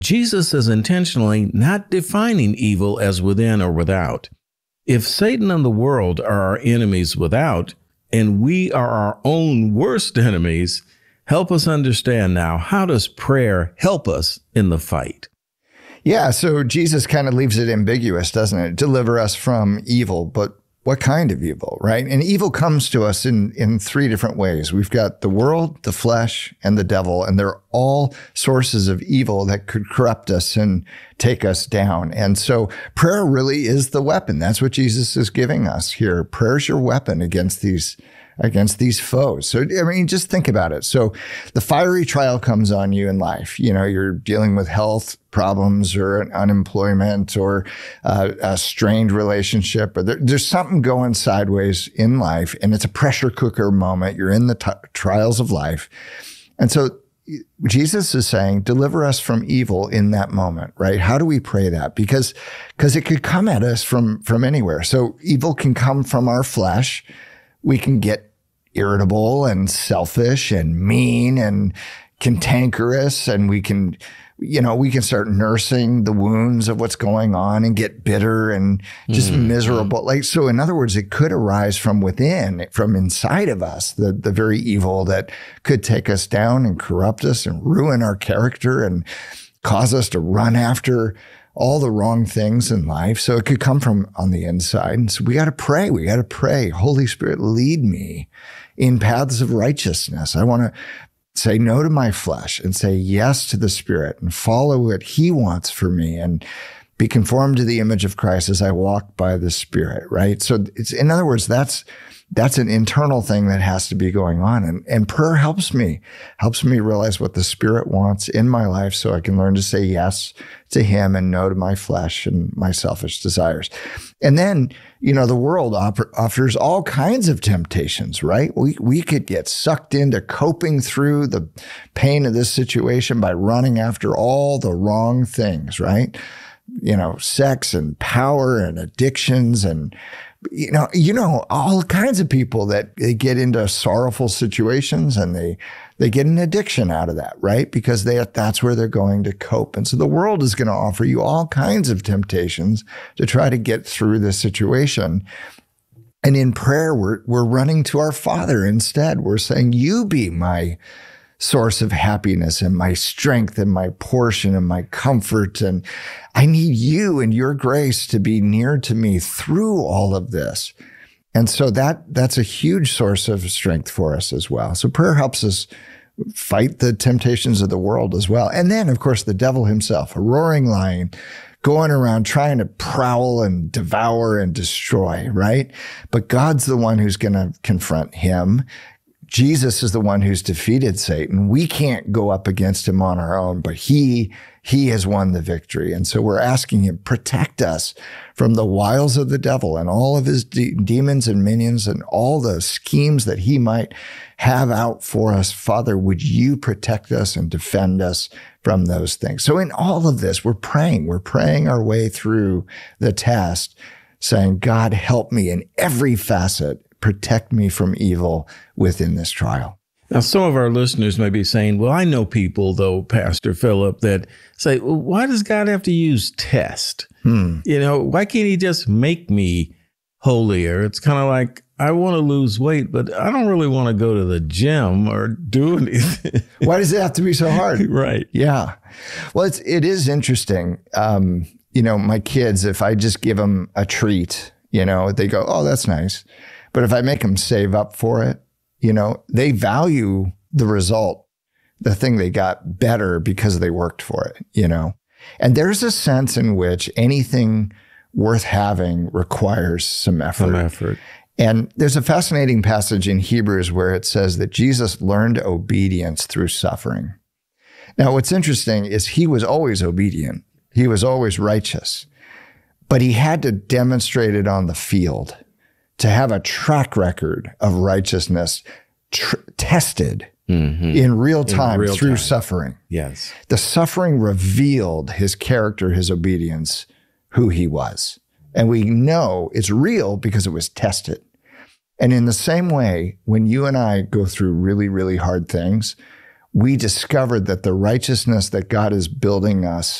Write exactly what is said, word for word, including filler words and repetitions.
Jesus is intentionally not defining evil as within or without. If Satan and the world are our enemies without, and we are our own worst enemies, help us understand now, how does prayer help us in the fight? Yeah, so Jesus kind of leaves it ambiguous, doesn't it? Deliver us from evil, but what kind of evil, right? And evil comes to us in, in three different ways. We've got the world, the flesh, and the devil, and they're all sources of evil that could corrupt us and take us down. And so prayer really is the weapon. That's what Jesus is giving us here. Prayer's your weapon against these against these foes. So, I mean, just think about it. So the fiery trial comes on you in life. You know, you're dealing with health problems or unemployment or uh, a strained relationship, or there, there's something going sideways in life, and it's a pressure cooker moment. You're in the t- trials of life. And so Jesus is saying, deliver us from evil in that moment, right? How do we pray that? Because, because it could come at us from, from anywhere. So evil can come from our flesh. We can get irritable and selfish and mean and cantankerous, and we can, you know, we can start nursing the wounds of what's going on and get bitter and just mm-hmm. miserable. Like, so in other words, it could arise from within, from inside of us, the, the very evil that could take us down and corrupt us and ruin our character and cause us to run after all the wrong things in life. So it could come from on the inside. And so we got to pray. We got to pray. Holy Spirit, lead me in paths of righteousness. I want to say no to my flesh and say yes to the Spirit and follow what He wants for me and be conformed to the image of Christ as I walk by the Spirit, right? So it's, in other words, that's That's an internal thing that has to be going on. And, and prayer helps me, helps me realize what the Spirit wants in my life so I can learn to say yes to Him and no to my flesh and my selfish desires. And then, you know, the world offer, offers all kinds of temptations, right? We, we could get sucked into coping through the pain of this situation by running after all the wrong things, right? You know, sex and power and addictions and You know, you know, all kinds of people that they get into sorrowful situations and they, they get an addiction out of that, right? Because they, that's where they're going to cope. And so the world is going to offer you all kinds of temptations to try to get through this situation. And in prayer, we're, we're running to our Father instead. We're saying, you be my source of happiness and my strength and my portion and my comfort. And I need you and your grace to be near to me through all of this. And so that that's a huge source of strength for us as well. So prayer helps us fight the temptations of the world as well. And then, of course, the devil himself, a roaring lion, going around trying to prowl and devour and destroy, right? But God's the one who's going to confront him. Jesus is the one who's defeated Satan. We can't go up against him on our own, but he, he has won the victory. And so we're asking him, protect us from the wiles of the devil and all of his de- demons and minions and all the schemes that he might have out for us. Father, would you protect us and defend us from those things? So in all of this, we're praying, we're praying our way through the test, saying, God, help me in every facet. Protect me from evil within this trial. Now, some of our listeners may be saying, well, I know people, though, Pastor Philip, that say, well, why does God have to use test? Hmm. You know, why can't he just make me holier? It's kind of like, I want to lose weight, but I don't really want to go to the gym or do anything. Why does it have to be so hard? Right. Yeah. Well, it's, it is interesting. Um, you know, my kids, if I just give them a treat, you know, they go, oh, that's nice. But if I make them save up for it, you know, they value the result, the thing they got better because they worked for it, you know. And there's a sense in which anything worth having requires some effort. Some effort. And there's a fascinating passage in Hebrews where it says that Jesus learned obedience through suffering. Now, what's interesting is he was always obedient. He was always righteous. But he had to demonstrate it on the field. To have a track record of righteousness tr- tested mm-hmm. in real time in real through time. suffering. Yes. The suffering revealed his character, his obedience, who he was. And we know it's real because it was tested. And in the same way, when you and I go through really, really hard things, we discovered that the righteousness that God is building us